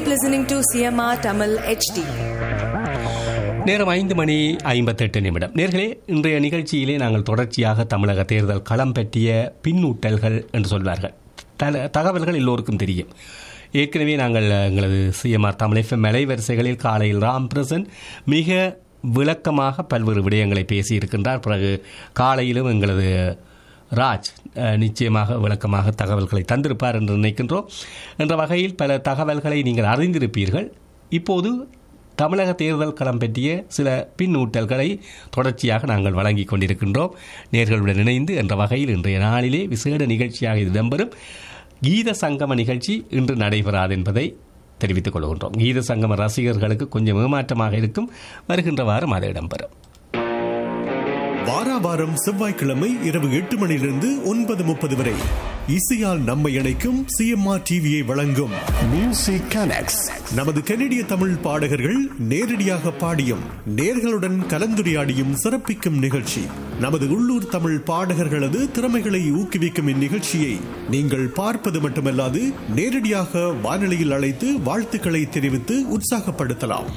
listening to CMR Tamil HD. நேரம் 5:58. நேர்களே, இன்றைய நிகழ்ச்சியிலே நாங்கள் தொடர்ச்சியாக தமிழக தேர்தல் களம் பற்றிய பின்னூட்டல்கள் என்று சொல்வார்கள் தகவல்கள் எல்லோருக்கும் தெரியும். ஏற்கனவே நாங்கள் எங்களது சிஎம்ஆர் தமிழ் FM அலைவரிசைகளில் காலையில் ராம்பிரசன் மிக விளக்கமாக பல்வேறு விடயங்களை பேசியிருக்கின்றார். பிறகு காலையிலும் எங்களது ராஜ் நிச்சயமாக விளக்கமாக தகவல்களை தந்திருப்பார் என்று நினைக்கின்றோம். என்ற வகையில் பல தகவல்களை நீங்கள் அறிந்திருப்பீர்கள். இப்போது தமிழக தேர்தல் களம் பற்றிய சில பின்னூட்டல்களை தொடர்ச்சியாக நாங்கள் வழங்கி கொண்டிருக்கின்றோம் நேர்களுடன் இணைந்து. என்ற வகையில் இன்றைய நாளிலே விசேட நிகழ்ச்சியாக இது இடம்பெறும். கீத சங்கம நிகழ்ச்சி இன்று நடைபெறாது என்பதை தெரிவித்துக் கொள்கின்றோம். கீத சங்கம ரசிகர்களுக்கு கொஞ்சம் ஏமாற்றமாக இருக்கும். வருகின்ற வாரம் அது இடம்பெறும். வாராவாரம் செவ்வாய்க்கிழமை இரவு 8 மணியிலிருந்து 9:30 வரை இசையால் நம்மை இணைக்கும் சிஎம்ஆர் டிவியை வழங்கும் மியூசிக் கனெக்ட்ஸ். நமது கனடிய தமிழ் பாடகர்கள் நேரடியாக பாடியும் நேர்களுடன் கலந்துரையாடியும் சிறப்பிக்கும் நிகழ்ச்சி. நமது உள்ளூர் தமிழ் பாடகர்களது திறமைகளை ஊக்குவிக்கும் இந்நிகழ்ச்சியை நீங்கள் பார்ப்பது மட்டுமல்லாது நேரடியாக வானொலியில் அழைத்து வாழ்த்துக்களை தெரிவித்து உற்சாகப்படுத்தலாம்.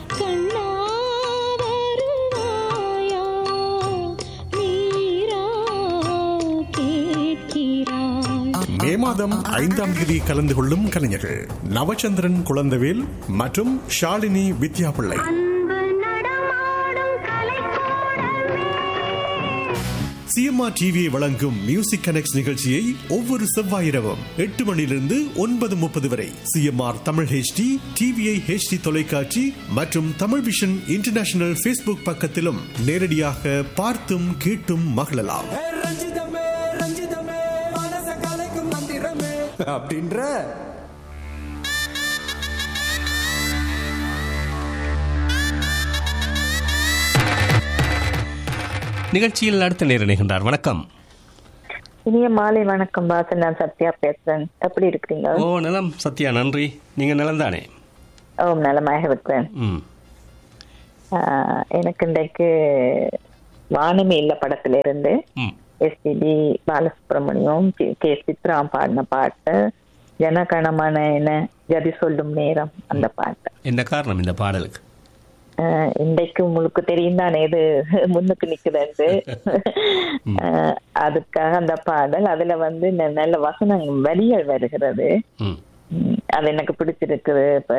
மே மாதம் 5ஆம் தேதி கலந்து கொள்ளும் கலைஞர்கள் நவச்சந்திரன் குழந்தவேல் மற்றும் ஷாலினி வித்யாபிள்ளை. சிஎம்ஆர் டிவியை வழங்கும் மியூசிக் கனெக்ட்ஸ் நிகழ்ச்சியை ஒவ்வொரு செவ்வாய் இரவும் 8 மணியிலிருந்து 9:30 வரை CMR Tamil HD, TVI HD தொலைக்காட்சி மற்றும் தமிழ் விஷன் இன்டர்நேஷனல் ஃபேஸ்புக் பக்கத்திலும் நேரடியாக பார்த்தும் கேட்டும் மகிழலாம். அப்படின்ற நிகழ்ச்சியில் அடுத்த நேரம் இணைகின்றார். வணக்கம். இனிய மாலை வணக்கம் பாசன். நான் சத்யா பேசுறேன். எப்படி இருக்கிறீங்க? ஓ நலம் சத்யா, நன்றி. நீங்க நலம் தானே? ஓ நலமாக இருக்கிறேன். எனக்கு இன்றைக்கு வானமே இல்ல படத்துல இருந்து எஸ்பிபி பாலசுப்ரமணியம் கே சித்ரா பாடின பாட்டு ஜனகணமான என்ன ஜதி சொல்லும் நேரம், அந்த பாட்டு. என்ன காரணம் இந்த பாடலுக்கு? இன்றைக்கு உங்களுக்கு தெரியும் தானே இது முன்னுக்கு நிக்குது. அதுக்காக அந்த பாடல். அதுல வந்து நல்ல வசனம் வரிகள் வருகிறது. அது எனக்கு பிடிச்சிருக்குது. இப்ப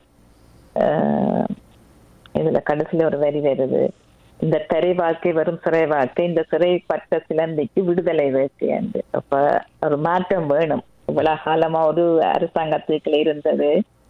இதுல கடைசியில ஒரு வரி வருது, இந்த திரை வாழ்க்கை வரும் சிறை வாழ்க்கை, இந்த சிறைப்பட்ட சிலந்தைக்கு விடுதலை வேட்கை என்று. அப்ப ஒரு மாற்றம் வேணும். இவ்வளவு காலமா ஒரு அரசாங்கத்துக்குள்ள இருந்தது.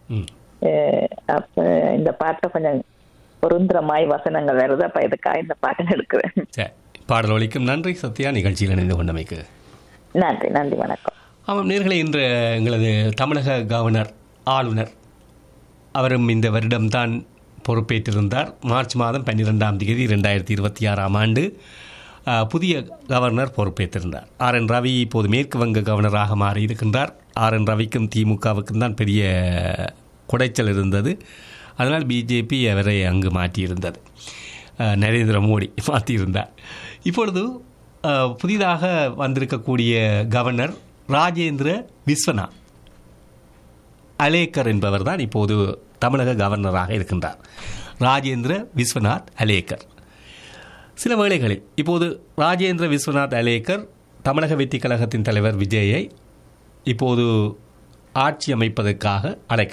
அப்ப இந்த பாட்டை கொஞ்சம் பொருந்திரமாய் வசனங்கள் வருது. அப்ப இதுக்காக இந்த பாட்டை எடுக்கிறேன். பாடல் ஒலிக்கும். நன்றி சத்யா, நிகழ்ச்சியில் இணைந்து கொண்டமைக்கு. நன்றி நன்றி, வணக்கம். ஆமாம் நேர்களே, இன்று எங்களது தமிழக கவர்னர் ஆளுநர் அவரும் இந்த வருடம்தான் பொறுப்பேற்றிருந்தார். மார்ச் மாதம் 12ஆம் தேதி 2026ஆம் ஆண்டு புதிய கவர்னர் பொறுப்பேற்றிருந்தார். RN ரவி இப்போது மேற்கு வங்க கவர்னராக மாறியிருக்கின்றார். RN ரவிக்கும் திமுகவுக்கும் தான் பெரிய குடைச்சல் இருந்தது. அதனால் பிஜேபி அவரை அங்கு மாற்றியிருந்தது. நரேந்திர மோடி மாற்றியிருந்தார். இப்பொழுது புதிதாக வந்திருக்கக்கூடிய கவர்னர் ராஜேந்திர விஸ்வநாத் அலேக்கர் என்பவர் தான் இப்போது தமிழக கவர்னராக இருக்கின்றார். ராஜேந்திர விஸ்வநாத் அலேக்கர். சில வேளைகளில் இப்போது ராஜேந்திர விஸ்வநாத் அலேக்கர் தமிழக வெற்றி கழகத்தின் தலைவர் விஜயை இப்போது ஆட்சி அமைப்பதற்காக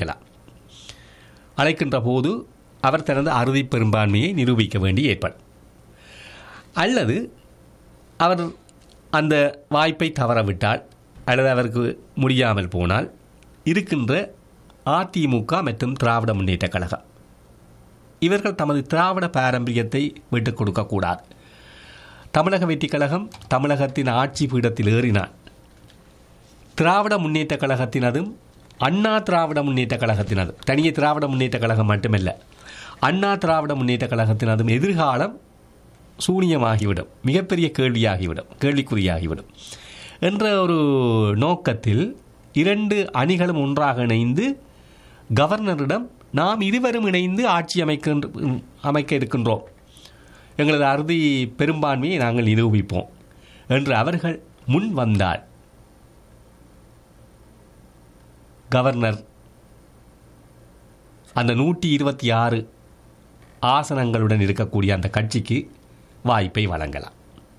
அழைக்கின்ற போது அவர் தனது அறுதி பெரும்பான்மையை நிரூபிக்க வேண்டி ஏற்படும். அல்லது அவர் அந்த வாய்ப்பை தவறவிட்டால் அல்லது அவருக்கு முடியாமல் போனால் இருக்கின்ற அதிமுக மற்றும் திராவிட முன்னேற்ற கழகம் இவர்கள் தமது திராவிட பாரம்பரியத்தை விட்டுக் கொடுக்கக்கூடாது. தமிழக வெற்றி கழகம் தமிழகத்தின் ஆட்சி பீடத்தில் ஏறினார். திராவிட முன்னேற்ற கழகத்தினதும் அண்ணா திராவிட முன்னேற்ற கழகத்தினதும், தனியே திராவிட முன்னேற்ற கழகம் மட்டுமல்ல, அண்ணா திராவிட முன்னேற்ற கழகத்தினதும் எதிர்காலம் சூனியமாகிவிடும், மிகப்பெரிய கேள்விக்குறியாகிவிடும் என்ற ஒரு நோக்கத்தில் இரண்டு அணிகளும் ஒன்றாக இணைந்து கவர்னரிடம் நாம் இருவரும் இணைந்து ஆட்சி அமைக்க இருக்கின்றோம், எங்களது அறுதி பெரும்பான்மையை நாங்கள் நிரூபிப்போம் என்று அவர்கள் முன் வந்தால் கவர்னர் அந்த 126 ஆசனங்களுடன் இருக்கக்கூடிய அந்த கட்சிக்கு வாய்ப்பை வழங்கலாம்.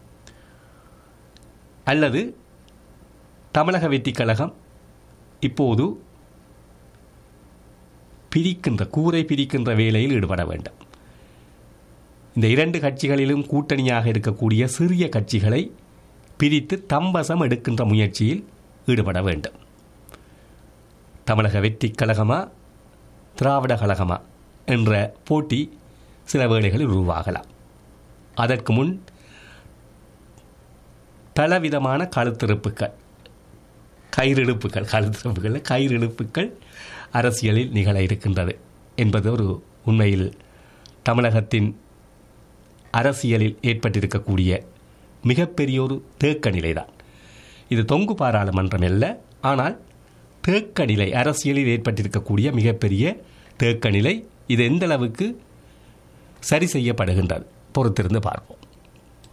அல்லது தமிழக வெற்றிக் கழகம் இப்போது கூரை பிரிக்கின்ற வேலையில் ஈடுபட வேண்டும். இந்த 2 கட்சிகளிலும் கூட்டணியாக இருக்கக்கூடிய சிறிய கட்சிகளை பிரித்து தம்பசம் எடுக்கின்ற முயற்சியில் ஈடுபட வேண்டும். தமிழக வெற்றிக் கழகமா திராவிட கழகமா என்ற போட்டி சில வேளைகளில் உருவாகலாம். அதற்கு முன் பலவிதமான கயிறெழுப்புகள் அரசியலில் நிகழ இருக்கின்றது என்பது ஒரு உண்மையில் தமிழகத்தின் அரசியலில் ஏற்பட்டிருக்கக்கூடிய மிகப்பெரிய ஒரு தேக்க நிலைதான். இது தொங்கு பாராளுமன்றம் அல்ல, ஆனால் தேக்க நிலை, அரசியலில் ஏற்பட்டிருக்கக்கூடிய மிகப்பெரிய தேக்க நிலை. இது எந்த அளவுக்கு சரி செய்யப்படுகின்றது பொறுத்திருந்து பார்ப்போம்.